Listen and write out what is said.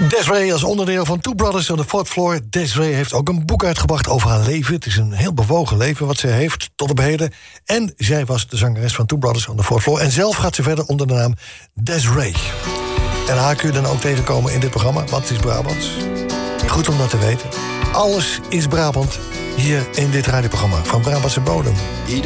Desiree als onderdeel van Two Brothers on the Fourth Floor. Desiree heeft ook een boek uitgebracht over haar leven. Het is een heel bewogen leven wat ze heeft tot op heden. En zij was de zangeres van Two Brothers on the Fourth Floor. En zelf gaat ze verder onder de naam Desiree. En haar kun je dan ook tegenkomen in dit programma. Wat is Brabants? Goed om dat te weten. Alles is Brabant hier in dit radioprogramma van Brabantse bodem.